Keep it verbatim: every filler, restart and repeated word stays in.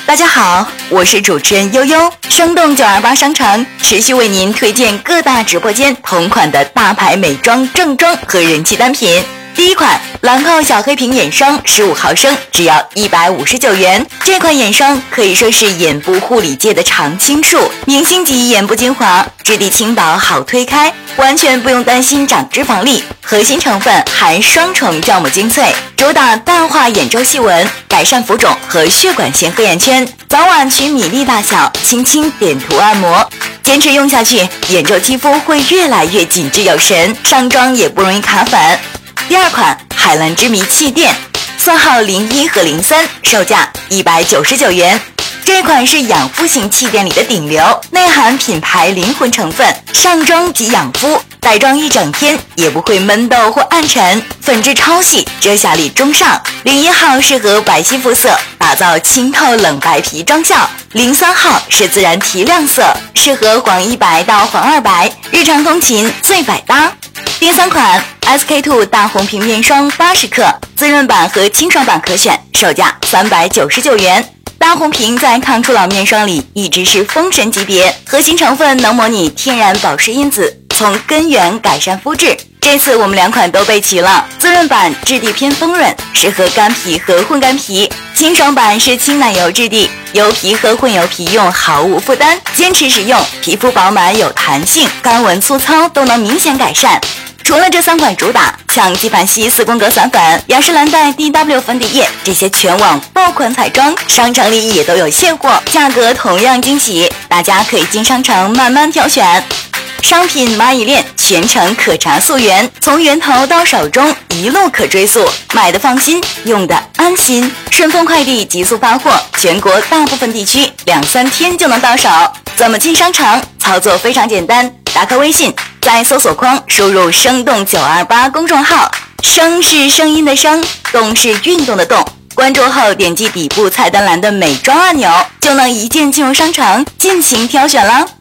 大家好，我是主持人悠悠，生动九二八商城持续为您推荐各大直播间同款的大牌美妆正装和人气单品。第一款兰蔻小黑瓶眼霜十五毫升，只要一百五十九元。这款眼霜可以说是眼部护理界的常青树，明星级眼部精华，质地轻薄好推开，完全不用担心长脂肪粒。核心成分含双重酵母精粹，主打淡化眼周细纹，改善浮肿和血管性黑眼圈，早晚取米粒大小，轻轻点涂按摩。坚持用下去，眼周肌肤会越来越紧致有神，上妆也不容易卡粉。第二款海蓝之谜气垫，色号零一和零三，售价一百九十九元。这款是养肤型气垫里的顶流，内含品牌灵魂成分，上妆即养肤，带妆一整天也不会闷痘或暗沉，粉质超细，遮瑕力中上。零一号适合白皙肤色，打造清透冷白皮妆效。零三号是自然提亮色，适合黄一白到黄二白，日常通勤最百搭。第三款 S K two 大红瓶面霜八十克，滋润版和清爽版可选，售价三百九十九元。大红瓶在抗初老面霜里一直是封神级别，核心成分能模拟天然保湿因子，从根源改善肤质。这次我们两款都备齐了，滋润版质地偏丰润，适合干皮和混干皮；清爽版是轻奶油质地，油皮和混油皮用毫无负担，坚持使用，皮肤饱满有弹性，干纹粗糙都能明显改善。除了这三款主打，像纪梵希四宫格散粉、雅诗兰黛 D W 粉底液这些全网爆款彩妆，商城里也都有现货，价格同样惊喜，大家可以进商城慢慢挑选。商品蚂蚁链全程可查溯源，从源头到手中一路可追溯，买的放心，用的安心。顺丰快递极速发货，全国大部分地区两三天就能到手。怎么进商城？操作非常简单，打开微信，在搜索框输入生动九二八公众号，声是声音的声，动是运动的动。关注后点击底部菜单栏的美妆按钮，就能一键进入商城进行挑选了。